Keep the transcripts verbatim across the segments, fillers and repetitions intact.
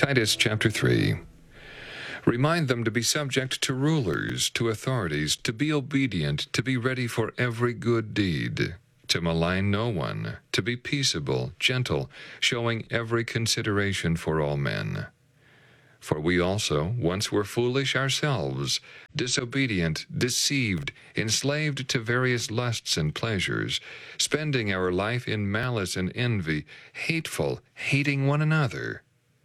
Titus chapter three. Remind them to be subject to rulers, to authorities, to be obedient, to be ready for every good deed, to malign no one, to be peaceable, gentle, showing every consideration for all men. For we also once were foolish ourselves, disobedient, deceived, enslaved to various lusts and pleasures, spending our life in malice and envy, hateful, hating one another.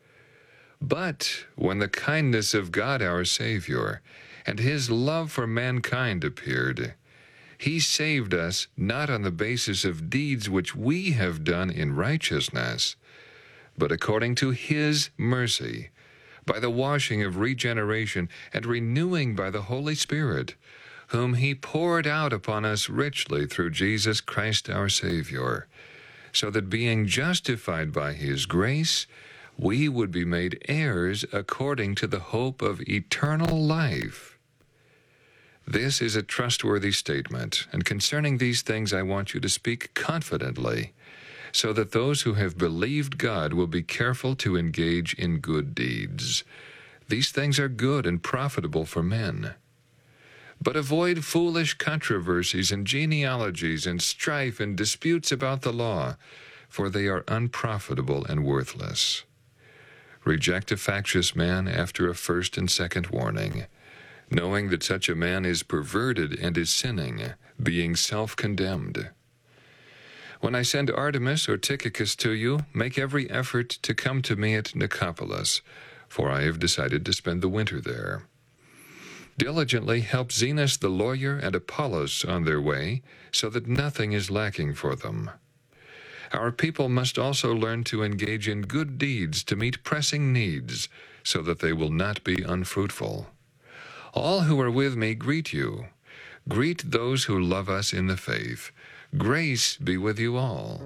But when the kindness of God our Savior and His love for mankind appeared, He saved us not on the basis of deeds which we have done in righteousness, but according to His mercy, by the washing of regeneration and renewing by the Holy Spirit, whom He poured out upon us richly through Jesus Christ our Savior, so that being justified by His grace, we would be made heirs according to the hope of eternal life. This is a trustworthy statement, and concerning these things I want you to speak confidently, so that those who have believed God will be careful to engage in good deeds. These things are good and profitable for men. But avoid foolish controversies and genealogies and strife and disputes about the law, for they are unprofitable and worthless. Reject a factious man after a first and second warning, knowing that such a man is perverted and is sinning, being self-condemned. When I send Artemas or Tychicus to you, make every effort to come to me at Nicopolis, for I have decided to spend the winter there. Diligently help Zenas the lawyer and Apollos on their way, so that nothing is lacking for them. Our people must also learn to engage in good deeds to meet pressing needs, so that they will not be unfruitful. All who are with me greet you. Greet those who love us in the faith. Grace be with you all.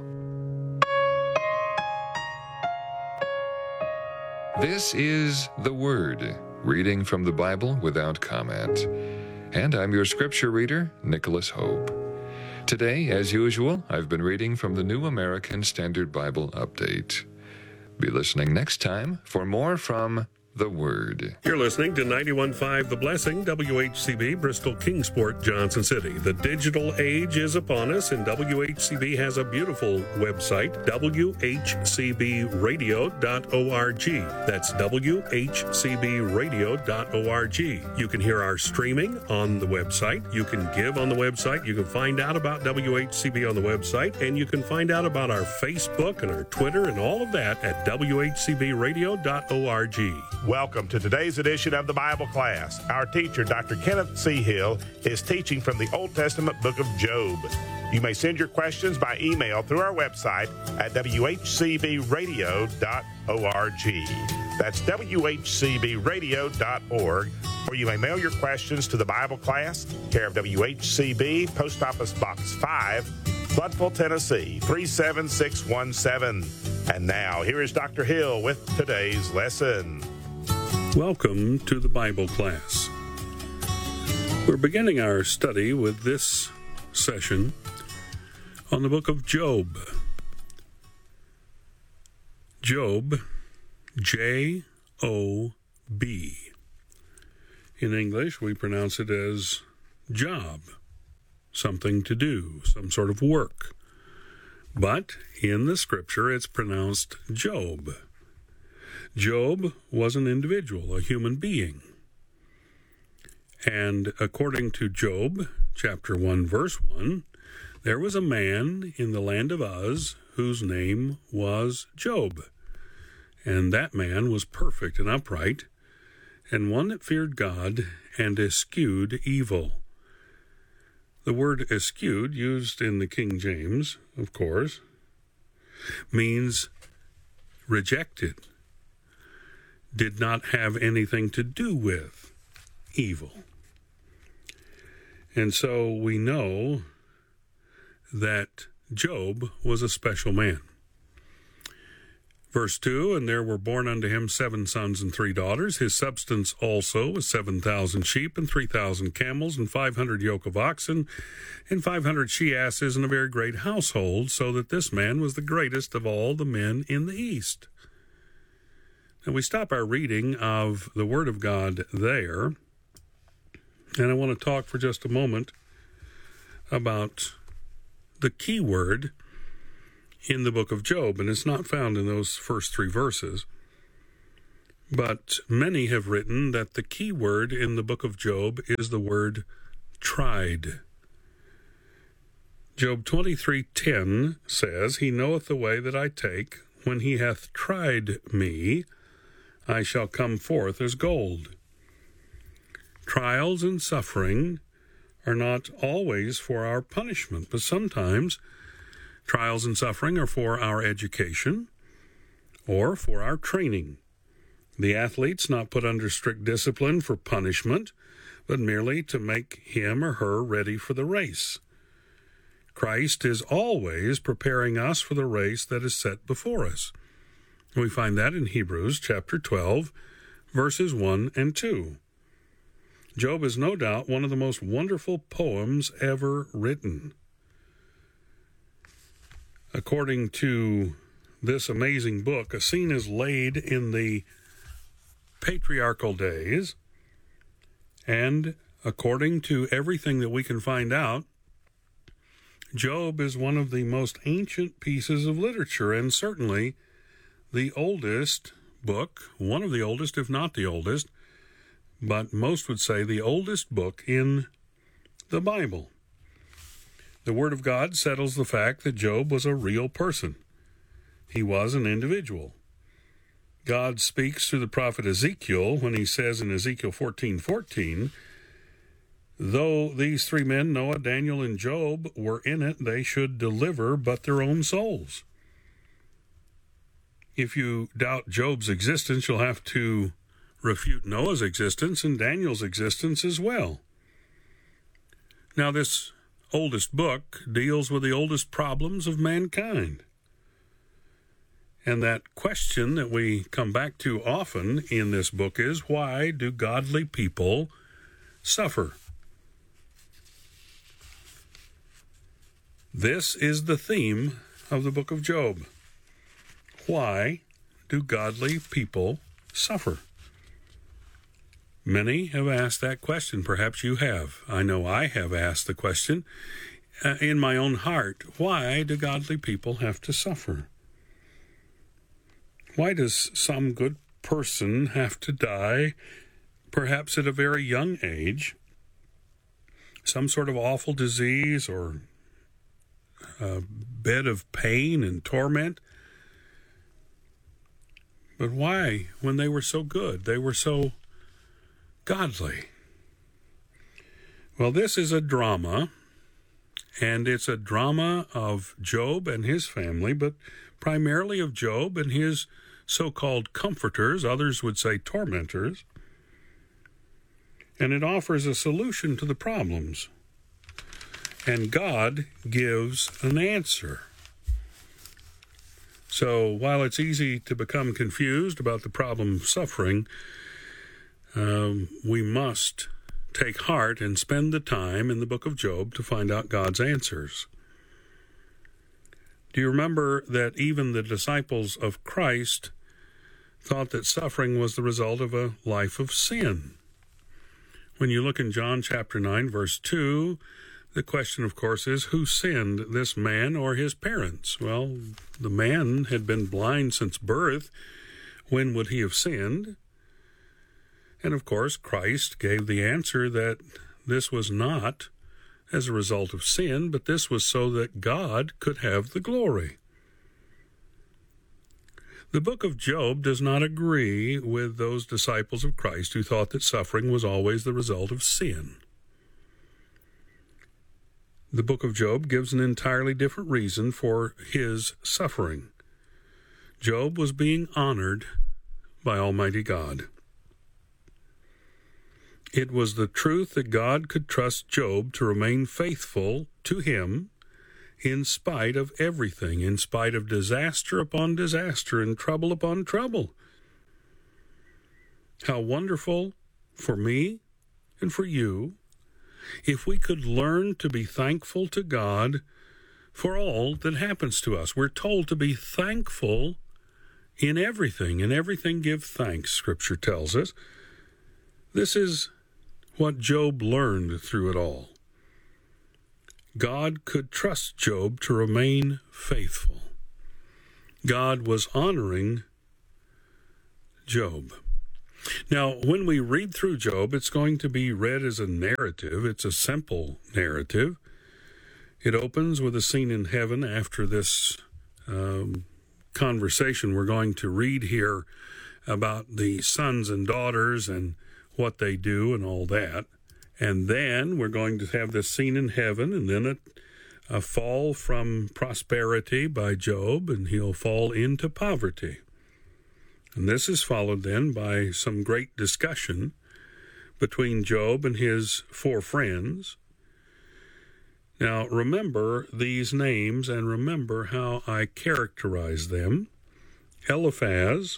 This is the Word, reading from the Bible without comment. And I'm your scripture reader, Nicholas Hope. Today, as usual, I've been reading from the New American Standard Bible Update. Be listening next time for more from the Word. You're listening to ninety-one point five The Blessing, W H C B, Bristol, Kingsport, Johnson City. The digital age is upon us, and W H C B has a beautiful website, w h c b radio dot org. That's w h c b radio dot org. You can hear our streaming on the website. You can give on the website. You can find out about W H C B on the website, and you can find out about our Facebook and our Twitter and all of that at w h c b radio dot org. Welcome to today's edition of the Bible class. Our teacher, Doctor Kenneth C. Hill, is teaching from the Old Testament book of Job. You may send your questions by email through our website at w h c b radio dot org. That's w h c b radio dot org. Or you may mail your questions to the Bible class, care of W H C B, Post Office Box five, Bloodville, Tennessee, three seven six one seven. And now, here is Doctor Hill with today's lesson. Welcome to the Bible class. We're beginning our study with this session on the book of Job. Job, J O B. In English, we pronounce it as job, something to do, some sort of work. But in the scripture, it's pronounced Job. Job was an individual, a human being. And according to Job, chapter one, verse one, there was a man in the land of Uz whose name was Job. And that man was perfect and upright, and one that feared God and eschewed evil. The word eschewed, used in the King James, of course, means rejected, did not have anything to do with evil. And so we know that Job was a special man. Verse two, and there were born unto him seven sons and three daughters. His substance also was seven thousand sheep and three thousand camels and five hundred yoke of oxen and five hundred she-asses and a very great household, so that this man was the greatest of all the men in the east. And we stop our reading of the Word of God there, and I want to talk for just a moment about the key word in the book of Job, and it's not found in those first three verses. But many have written that the key word in the book of Job is the word tried. Job twenty-three ten says, He knoweth the way that I take. When he hath tried me, I shall come forth as gold. Trials and suffering are not always for our punishment, but sometimes trials and suffering are for our education or for our training. The athlete's not put under strict discipline for punishment, but merely to make him or her ready for the race. Christ is always preparing us for the race that is set before us. We find that in Hebrews chapter twelve, verses one and two. Job is no doubt one of the most wonderful poems ever written. According to this amazing book, a scene is laid in the patriarchal days, and according to everything that we can find out, Job is one of the most ancient pieces of literature, and certainly the oldest book, one of the oldest, if not the oldest, but most would say the oldest book in the Bible. The Word of God settles the fact that Job was a real person. He was an individual. God speaks through the prophet Ezekiel when he says in Ezekiel fourteen fourteen, Though these three men, Noah, Daniel, and Job, were in it, they should deliver but their own souls. If you doubt Job's existence, you'll have to refute Noah's existence and Daniel's existence as well. Now, this oldest book deals with the oldest problems of mankind. And that question that we come back to often in this book is, why do godly people suffer? This is the theme of the book of Job. Why do godly people suffer? Many have asked that question. Perhaps you have. I know I have asked the question uh, in my own heart. Why do godly people have to suffer? Why does some good person have to die, perhaps at a very young age, some sort of awful disease or a bed of pain and torment? But why, when they were so good, they were so godly? Well, this is a drama, and it's a drama of Job and his family, but primarily of Job and his so-called comforters, others would say tormentors, and it offers a solution to the problems. And God gives an answer. So while it's easy to become confused about the problem of suffering, um, we must take heart and spend the time in the book of Job to find out God's answers. Do you remember that even the disciples of Christ thought that suffering was the result of a life of sin? When you look in John chapter nine, verse two, the question, of course, is, who sinned, this man or his parents? Well, the man had been blind since birth. When would he have sinned? And, of course, Christ gave the answer that this was not as a result of sin, but this was so that God could have the glory. The book of Job does not agree with those disciples of Christ who thought that suffering was always the result of sin. The book of Job gives an entirely different reason for his suffering. Job was being honored by Almighty God. It was the truth that God could trust Job to remain faithful to him in spite of everything, in spite of disaster upon disaster and trouble upon trouble. How wonderful for me and for you if we could learn to be thankful to God for all that happens to us. We're told to be thankful In everything, in everything give thanks, Scripture tells us. This is what Job learned through it all. God could trust Job to remain faithful. God was honoring Job. Now, when we read through Job, it's going to be read as a narrative. It's a simple narrative. It opens with a scene in heaven after this um, conversation we're going to read here about the sons and daughters and what they do and all that. And then we're going to have this scene in heaven, and then a, a fall from prosperity by Job, and he'll fall into poverty. And this is followed then by some great discussion between Job and his four friends. Now, remember these names and remember how I characterize them. Eliphaz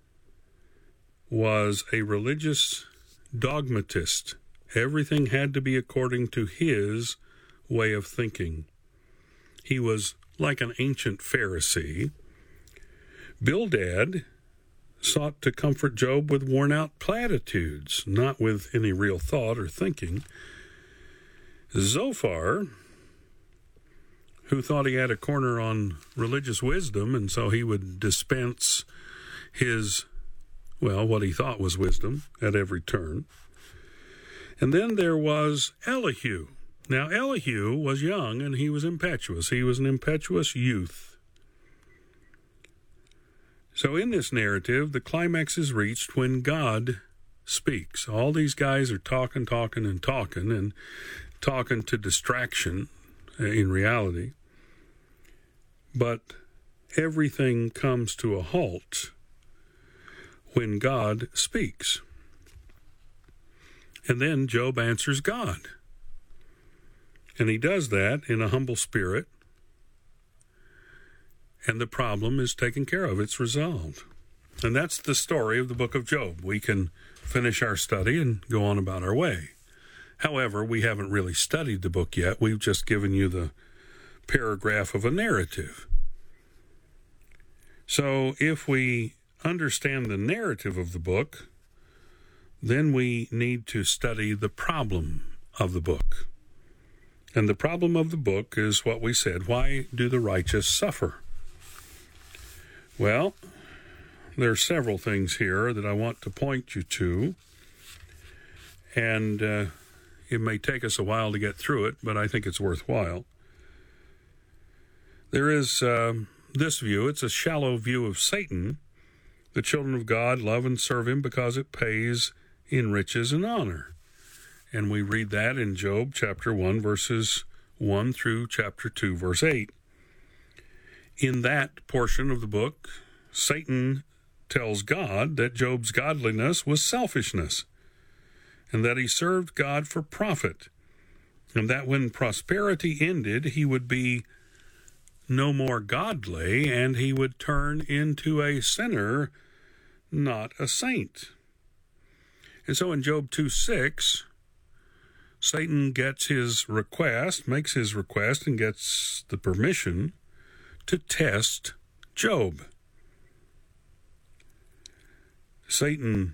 was a religious dogmatist. Everything had to be according to his way of thinking. He was like an ancient Pharisee. Bildad sought to comfort Job with worn-out platitudes, not with any real thought or thinking. Zophar, who thought he had a corner on religious wisdom, and so he would dispense his, well, what he thought was wisdom at every turn. And then there was Elihu. Now, Elihu was young, and he was impetuous. He was an impetuous youth. So in this narrative, the climax is reached when God speaks. All these guys are talking, talking, and talking, and talking to distraction in reality. But everything comes to a halt when God speaks. And then Job answers God. And he does that in a humble spirit. And the problem is taken care of. It's resolved. And that's the story of the book of Job. We can finish our study and go on about our way. However, we haven't really studied the book yet. We've just given you the paragraph of a narrative. So if we understand the narrative of the book, then we need to study the problem of the book. And the problem of the book is what we said. Why do the righteous suffer? Well, there are several things here that I want to point you to. And uh, it may take us a while to get through it, but I think it's worthwhile. There is uh, this view. It's a shallow view of Satan. The children of God love and serve him because it pays in riches and honor. And we read that in Job chapter one, verses one through chapter two, verse eight. In that portion of the book, Satan tells God that Job's godliness was selfishness, and that he served God for profit, and that when prosperity ended, he would be no more godly, and he would turn into a sinner, not a saint. And so in Job two six, Satan gets his request, makes his request, and gets the permission to test Job. Satan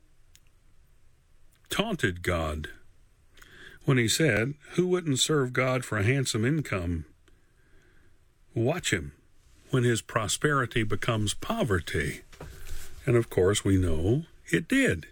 taunted God when he said, "Who wouldn't serve God for a handsome income? Watch him when his prosperity becomes poverty." And of course, we know it did.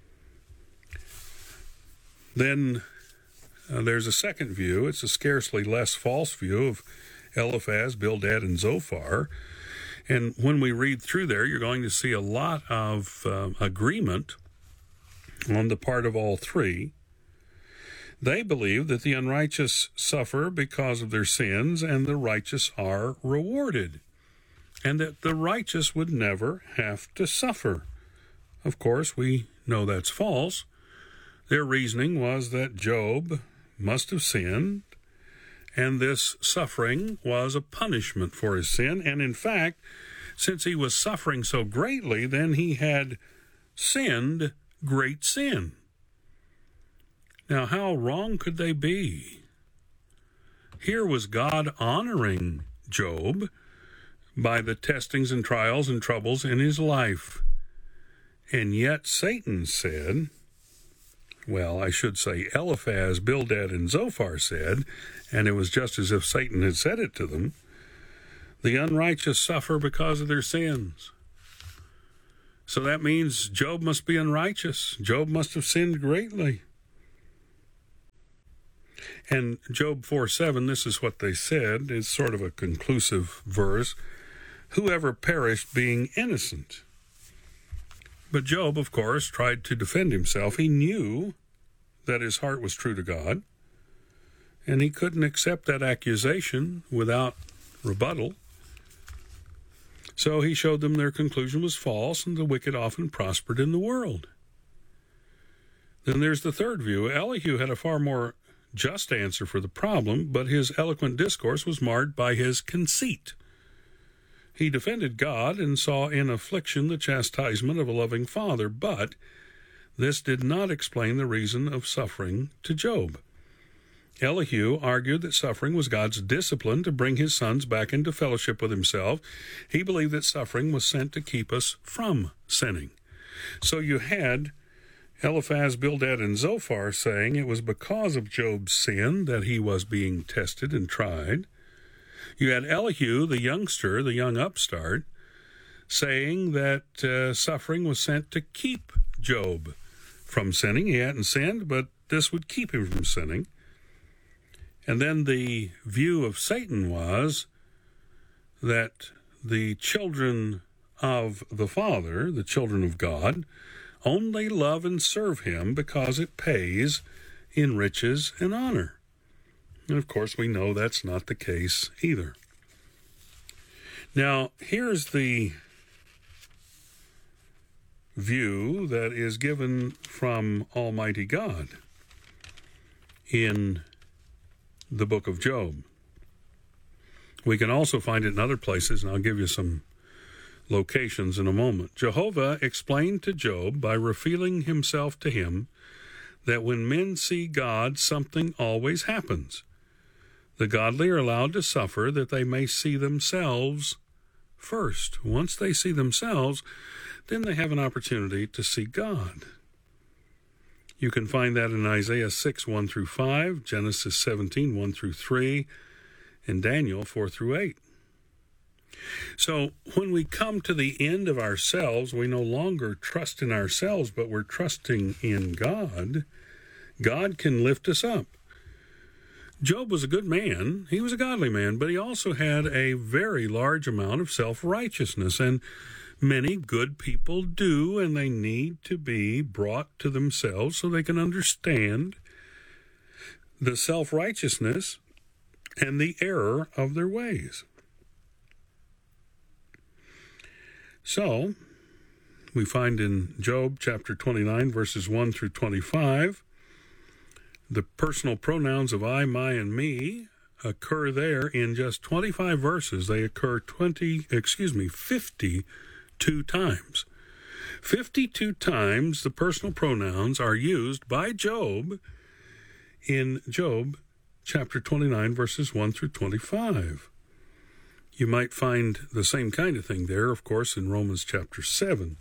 Then uh, there's a second view. It's a scarcely less false view of Eliphaz, Bildad, and Zophar. And when we read through there, you're going to see a lot of uh, agreement on the part of all three. They believe that the unrighteous suffer because of their sins, and the righteous are rewarded, and that the righteous would never have to suffer. Of course, we know that's false. Their reasoning was that Job must have sinned, and this suffering was a punishment for his sin. And in fact, since he was suffering so greatly, then he had sinned great sin. Now, how wrong could they be? Here was God honoring Job, by the testings and trials and troubles in his life. And yet Satan said, well, I should say Eliphaz, Bildad, and Zophar said, and it was just as if Satan had said it to them, the unrighteous suffer because of their sins. So that means Job must be unrighteous. Job must have sinned greatly. And Job four seven, this is what they said. It's sort of a conclusive verse. Whoever perished being innocent. But Job, of course, tried to defend himself. He knew that his heart was true to God, and he couldn't accept that accusation without rebuttal. So he showed them their conclusion was false, and the wicked often prospered in the world. Then there's the third view. Elihu had a far more just answer for the problem, but his eloquent discourse was marred by his conceit. He defended God and saw in affliction the chastisement of a loving father, but this did not explain the reason of suffering to Job. Elihu argued that suffering was God's discipline to bring his sons back into fellowship with himself. He believed that suffering was sent to keep us from sinning. So you had Eliphaz, Bildad, and Zophar saying it was because of Job's sin that he was being tested and tried. You had Elihu, the youngster, the young upstart, saying that uh, suffering was sent to keep Job from sinning. He hadn't sinned, but this would keep him from sinning. And then the view of Satan was that the children of the Father, the children of God, only love and serve him because it pays in riches and honor. And of course, we know that's not the case either. Now, here's the view that is given from Almighty God in the book of Job. We can also find it in other places, and I'll give you some locations in a moment. Jehovah explained to Job by revealing himself to him that when men see God, something always happens. The godly are allowed to suffer that they may see themselves first. Once they see themselves, then they have an opportunity to see God. You can find that in Isaiah six, one through five, Genesis seventeen, one through three, and Daniel four through eight. So when we come to the end of ourselves, we no longer trust in ourselves, but we're trusting in God. God can lift us up. Job was a good man. He was a godly man, but he also had a very large amount of self-righteousness, and many good people do, and they need to be brought to themselves so they can understand the self-righteousness and the error of their ways. So, we find in Job chapter twenty-nine, verses one through twenty-five, the personal pronouns of I, my, and me occur there in just twenty-five verses. They occur twenty, excuse me, fifty-two times. fifty-two times the personal pronouns are used by Job in Job chapter twenty-nine, verses one through twenty-five. You might find the same kind of thing there, of course, in Romans chapter seven.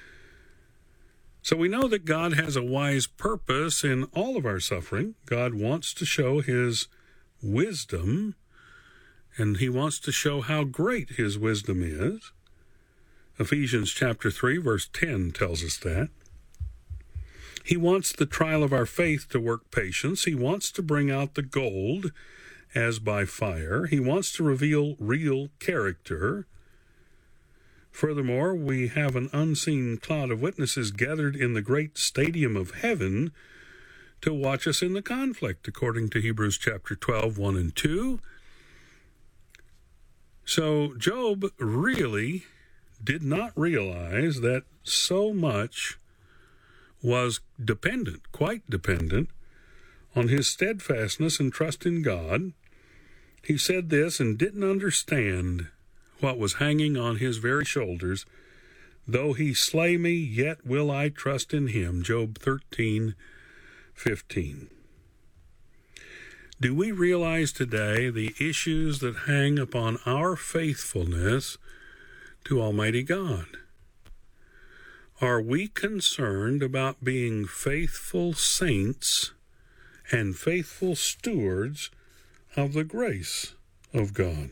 So we know that God has a wise purpose in all of our suffering. God wants to show his wisdom, and he wants to show how great his wisdom is. Ephesians chapter three, verse ten tells us that. He wants the trial of our faith to work patience. He wants to bring out the gold as by fire. He wants to reveal real character. Furthermore, we have an unseen cloud of witnesses gathered in the great stadium of heaven to watch us in the conflict, according to Hebrews chapter twelve, one and two. So Job really did not realize that so much was dependent, quite dependent, on his steadfastness and trust in God. He said this and didn't understand what was hanging on his very shoulders. Though he slay me, yet will I trust in him. Job thirteen, fifteen. Do we realize today the issues that hang upon our faithfulness to Almighty God? Are we concerned about being faithful saints and faithful stewards of the grace of God?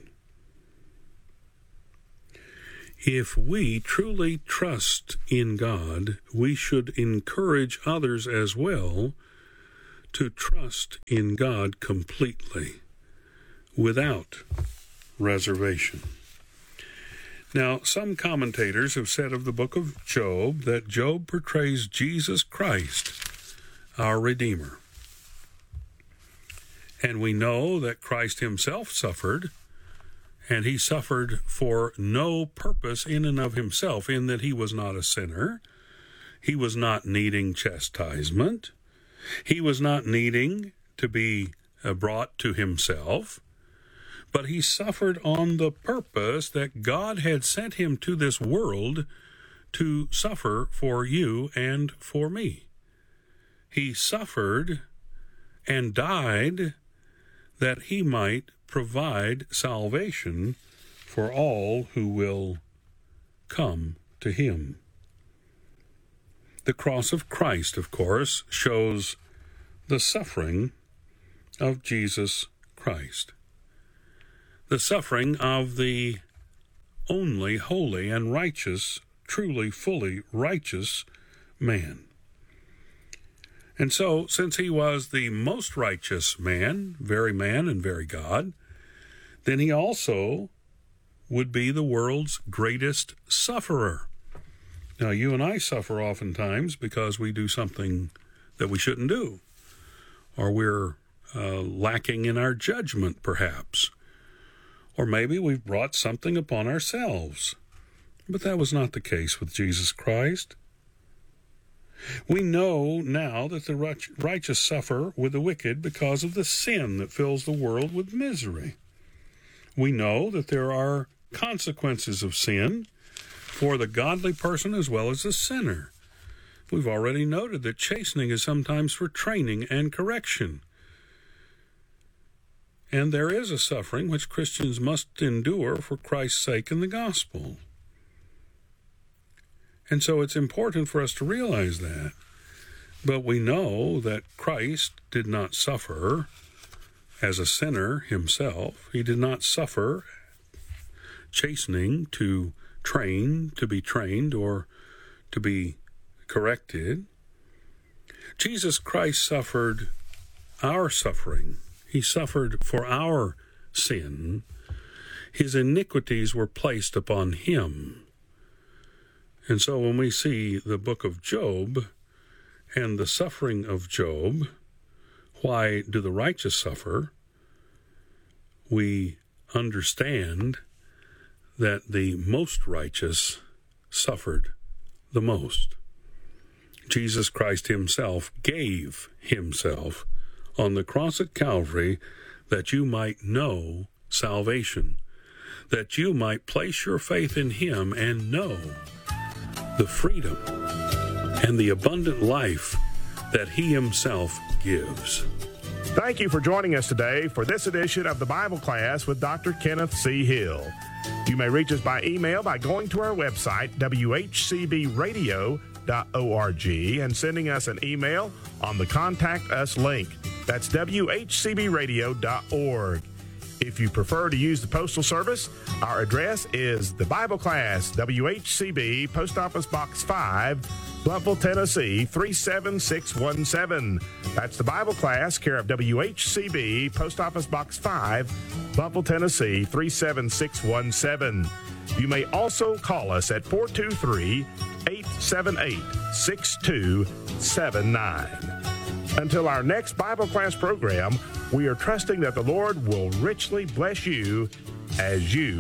If we truly trust in God, we should encourage others as well to trust in God completely, without reservation. Now, some commentators have said of the book of Job that Job portrays Jesus Christ, our Redeemer. And we know that Christ himself suffered, and he suffered for no purpose in and of himself, in that he was not a sinner. He was not needing chastisement. He was not needing to be brought to himself. But he suffered on the purpose that God had sent him to this world to suffer for you and for me. He suffered and died that he might provide salvation for all who will come to him. The cross of Christ, of course, shows the suffering of Jesus Christ. The suffering of the only holy and righteous, truly, fully righteous man. And so, since he was the most righteous man, very man and very God, then he also would be the world's greatest sufferer. Now, you and I suffer oftentimes because we do something that we shouldn't do, or we're uh, lacking in our judgment, perhaps. Or maybe we've brought something upon ourselves. But that was not the case with Jesus Christ. We know now that the righteous suffer with the wicked because of the sin that fills the world with misery. We know that there are consequences of sin for the godly person as well as the sinner. We've already noted that chastening is sometimes for training and correction. And there is a suffering which Christians must endure for Christ's sake in the gospel. And so it's important for us to realize that. But we know that Christ did not suffer as a sinner himself. He did not suffer chastening to train, to be trained, or to be corrected. Jesus Christ suffered our suffering. He suffered for our sin. His iniquities were placed upon him. And so when we see the book of Job and the suffering of Job, why do the righteous suffer? We understand that the most righteous suffered the most. Jesus Christ himself gave himself on the cross at Calvary that you might know salvation, that you might place your faith in him and know the freedom and the abundant life that he himself gives. Thank you for joining us today for this edition of the Bible Class with Doctor Kenneth C. Hill. You may reach us by email by going to our website, w h c b radio dot org, and sending us an email on the Contact Us link. That's w h c b radio dot org. If you prefer to use the Postal Service, our address is the Bible Class, W H C B, Post Office Box five, Blountville, Tennessee, three seven six one seven. That's the Bible Class, care of W H C B, Post Office Box five, Blountville, Tennessee, three seven six one seven. You may also call us at four two three, eight seven eight, six two seven nine. Until our next Bible Class program, we are trusting that the Lord will richly bless you as you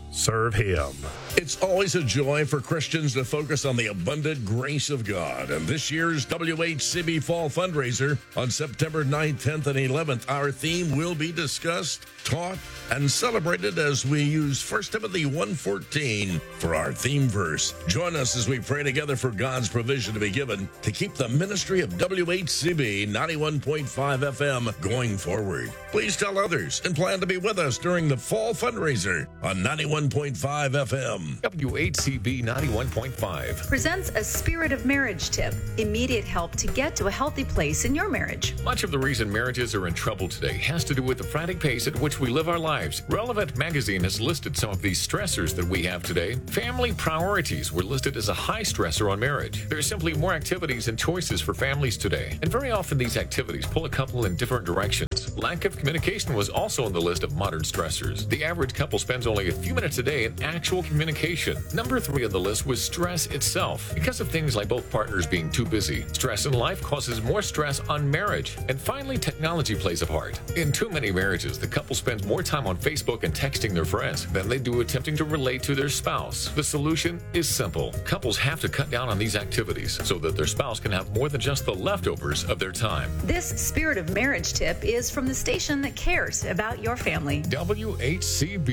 serve Him. It's always a joy for Christians to focus on the abundant grace of God. And this year's W H C B Fall Fundraiser on September ninth, tenth, and eleventh, our theme will be discussed, taught, and celebrated as we use First Timothy one fourteen for our theme verse. Join us as we pray together for God's provision to be given to keep the ministry of W H C B ninety-one point five F M going forward. Please tell others and plan to be with us during the Fall Fundraiser on ninety-one point five F M. W H C B ninety-one point five presents a Spirit of Marriage tip, immediate help to get to a healthy place in your marriage. Much of the reason marriages are in trouble today has to do with the frantic pace at which we live our lives. Relevant Magazine has listed some of these stressors that we have today. Family priorities were listed as a high stressor on marriage. There are simply more activities and choices for families today, and very often these activities pull a couple in different directions. Lack of communication was also on the list of modern stressors. The average couple spends only a few minutes a day in actual communication. Number three on the list was stress itself. Because of things like both partners being too busy, stress in life causes more stress on marriage. And finally, technology plays a part. In too many marriages, the couple spends more time on Facebook and texting their friends than they do attempting to relate to their spouse. The solution is simple. Couples have to cut down on these activities so that their spouse can have more than just the leftovers of their time. This Spirit of Marriage tip is from the station that cares about your family. W H C B.